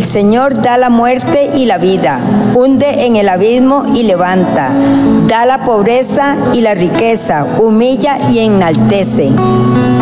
El Señor da la muerte y la vida, hunde en el abismo y levanta, da la pobreza y la riqueza, humilla y enaltece.